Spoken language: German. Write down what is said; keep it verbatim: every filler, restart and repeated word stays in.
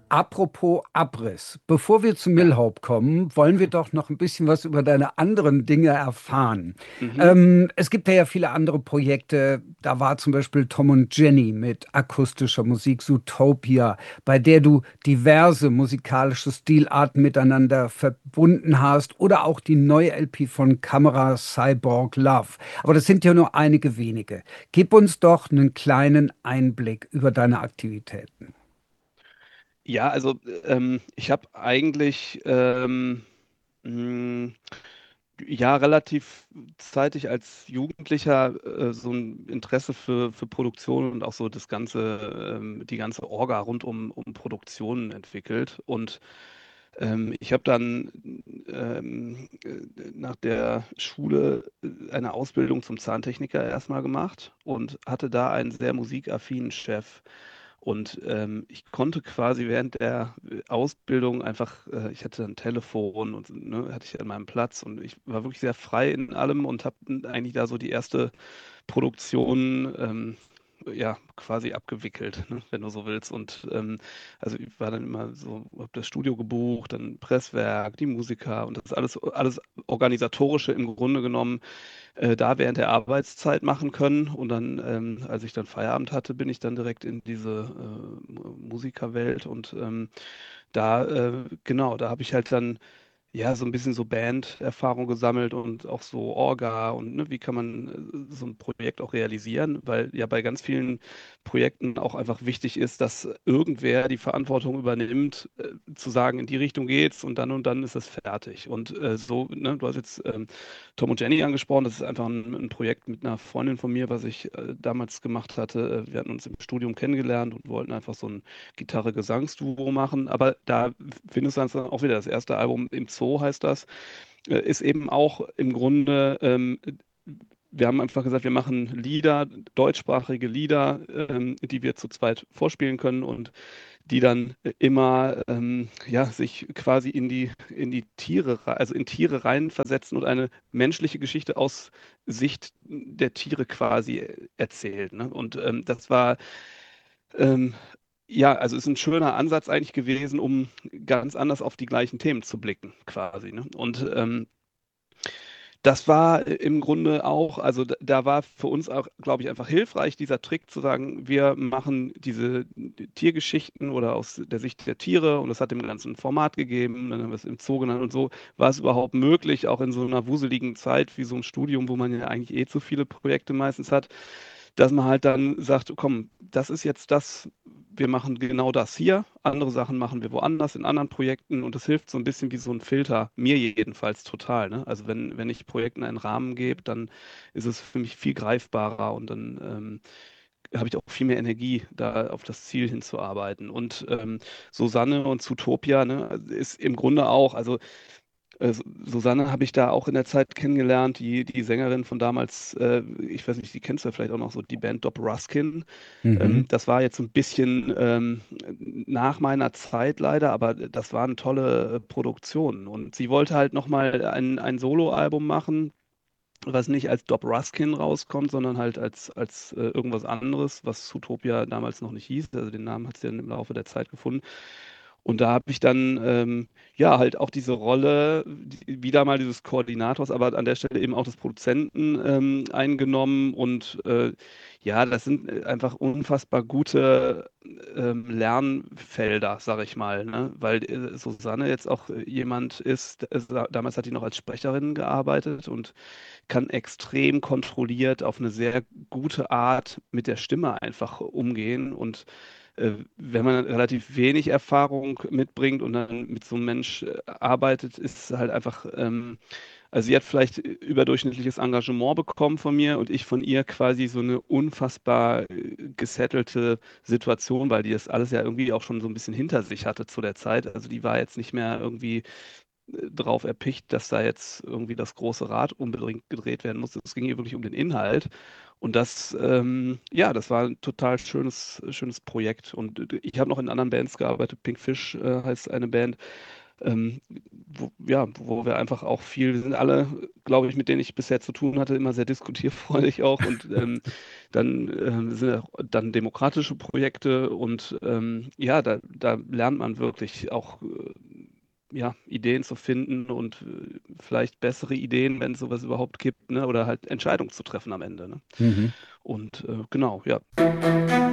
Apropos Abriss, bevor wir zu Ja. Millhope kommen, wollen wir doch noch ein bisschen was über deine anderen Dinge erfahren. Mhm. Ähm, es gibt ja, ja viele andere Projekte. Da war zum Beispiel Tom und Jenny mit akustischer Musik, Zootopia, bei der du diverse musikalische Stilarten miteinander verbunden hast, oder auch die neue L P von Camera Cyborg Love. Aber das sind ja nur einige wenige. Gib uns doch einen kleinen Einblick über deine Aktivitäten. Ja, also ähm, ich habe eigentlich ähm, mh, ja relativ zeitig als Jugendlicher äh, so ein Interesse für, für Produktion und auch so das ganze, ähm, die ganze Orga rund um, um Produktionen entwickelt. Und ähm, ich habe dann ähm, äh, nach der Schule äh, eine Ausbildung zum Zahntechniker erstmal gemacht und hatte da einen sehr musikaffinen Chef. Und ähm, ich konnte quasi während der äh, Ausbildung einfach, äh, ich hatte ein Telefon und ne, hatte ich an meinem Platz und ich war wirklich sehr frei in allem und habe eigentlich da so die erste Produktion ähm, ja quasi abgewickelt, ne, wenn du so willst. Und ähm, also ich war dann immer so, habe das Studio gebucht, dann Presswerk, die Musiker und das alles, alles Organisatorische im Grunde genommen äh, da während der Arbeitszeit machen können. Und dann, ähm, als ich dann Feierabend hatte, bin ich dann direkt in diese äh, Mu- Musikerwelt und ähm, da, äh, genau, da habe ich halt dann ja, so ein bisschen so Band-Erfahrung gesammelt und auch so Orga und ne, wie kann man äh, so ein Projekt auch realisieren, weil ja bei ganz vielen Projekten auch einfach wichtig ist, dass irgendwer die Verantwortung übernimmt, äh, zu sagen, in die Richtung geht's und dann und dann ist es fertig. Und äh, so, ne, du hast jetzt ähm, Tom und Jenny angesprochen, das ist einfach ein, ein Projekt mit einer Freundin von mir, was ich äh, damals gemacht hatte. Äh, Wir hatten uns im Studium kennengelernt und wollten einfach so ein Gitarre-Gesangsduo machen, aber da findest du dann auch wieder das erste Album im Zoo heißt das, äh, ist eben auch im Grunde, ähm, wir haben einfach gesagt, wir machen Lieder, deutschsprachige Lieder, ähm, die wir zu zweit vorspielen können und die dann immer ähm, ja, sich quasi in die, in die Tiere, re- also in Tiere reinversetzen und eine menschliche Geschichte aus Sicht der Tiere quasi erzählt. Ne? Und ähm, das war ähm, ja, also ist ein schöner Ansatz eigentlich gewesen, um ganz anders auf die gleichen Themen zu blicken, quasi. Ne? Und ähm, das war äh, im Grunde auch, also da, da war für uns auch, glaube ich, einfach hilfreich, dieser Trick zu sagen, wir machen diese Tiergeschichten oder aus der Sicht der Tiere und das hat dem Ganzen ein Format gegeben, dann haben wir es im Zoo genannt und so war es überhaupt möglich, auch in so einer wuseligen Zeit wie so ein Studium, wo man ja eigentlich eh zu viele Projekte meistens hat, dass man halt dann sagt, komm, das ist jetzt das, wir machen genau das hier, andere Sachen machen wir woanders in anderen Projekten und das hilft so ein bisschen wie so ein Filter, mir jedenfalls total, ne? Also wenn, wenn ich Projekten einen Rahmen gebe, dann ist es für mich viel greifbarer und dann ähm, habe ich auch viel mehr Energie, da auf das Ziel hinzuarbeiten. Und ähm, Susanne und Zootopia, ne, ist im Grunde auch, also äh, Susanne habe ich da auch in der Zeit kennengelernt, die, die Sängerin von damals, äh, ich weiß nicht, die kennst du ja vielleicht auch noch so, die Band Dob Ruskin. Ähm, Mhm. das war jetzt so ein bisschen ähm, nach meiner Zeit leider, aber das waren tolle äh, Produktionen. Und sie wollte halt nochmal ein, ein Soloalbum machen, was nicht als Dob Ruskin rauskommt, sondern halt als, als äh, irgendwas anderes, was Zootopia damals noch nicht hieß. Also den Namen hat sie dann im Laufe der Zeit gefunden. Und da habe ich dann ähm, ja halt auch diese Rolle, die, wieder mal dieses Koordinators, aber an der Stelle eben auch des Produzenten ähm, eingenommen. Und äh, ja, das sind äh, einfach unfassbar gute ähm, Lernfelder, sag ich mal, ne? Weil äh, Susanne jetzt auch äh, jemand ist, äh, damals hat die noch als Sprecherin gearbeitet und kann extrem kontrolliert auf eine sehr gute Art mit der Stimme einfach umgehen. Und äh, wenn man relativ wenig Erfahrung mitbringt und dann mit so einem Mensch äh, arbeitet, ist es halt einfach, ähm, also sie hat vielleicht überdurchschnittliches Engagement bekommen von mir und ich von ihr quasi so eine unfassbar äh, gesettelte Situation, weil die das alles ja irgendwie auch schon so ein bisschen hinter sich hatte zu der Zeit. Also die war jetzt nicht mehr irgendwie drauf erpicht, dass da jetzt irgendwie das große Rad unbedingt gedreht werden muss. Es ging hier wirklich um den Inhalt. Und das, ähm, ja, das war ein total schönes, schönes Projekt. Und ich habe noch in anderen Bands gearbeitet. Pink Fish äh, heißt eine Band. ähm, wo, ja, wo wir einfach auch viel, wir sind alle, glaube ich, mit denen ich bisher zu tun hatte, immer sehr diskutierfreudig auch und ähm, dann ähm, sind auch dann demokratische Projekte und ähm, ja, da, da lernt man wirklich auch äh, ja, Ideen zu finden und äh, vielleicht bessere Ideen, wenn es sowas überhaupt gibt, ne? Oder halt Entscheidungen zu treffen am Ende, ne? Mhm. Und äh, genau, ja.